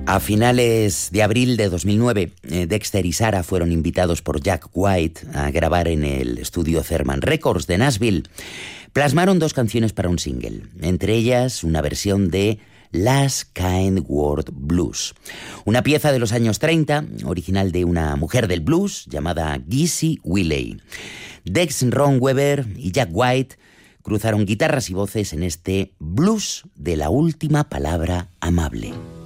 A finales de abril de 2009, Dexter y Sarah fueron invitados por Jack White a grabar en el estudio Therman Records de Nashville. Plasmaron 2 canciones para un single, entre ellas una versión de Last Kind Word Blues, una pieza de los años 30, original de una mujer del blues llamada Gizzy Willey. Dex Ron Weber y Jack White cruzaron guitarras y voces en este blues de la última palabra amable.